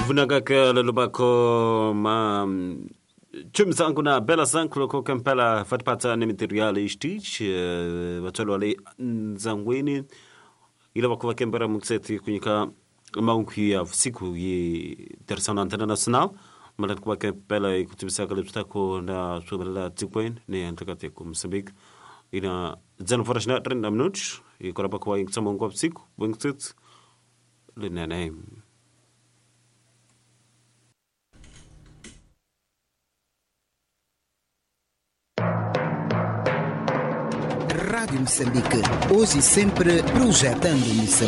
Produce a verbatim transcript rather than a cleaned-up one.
vunagaka lalobako ma chum zangu na bela zangu loko kampela fatpata ni materiali istich watolo ale zangweni ila wako wakembera mukseti kunyika maunki ya siku ye tersana antena nacional malat kwa kampela ikutibisa kalipstako na subala tikwen ne antakate ku Mozambique ina zan forashna trenda minutos e koraba kwa inksamo ngop siku wingsit le name Rádio Moçambique, hoje e sempre projetando Moçambique.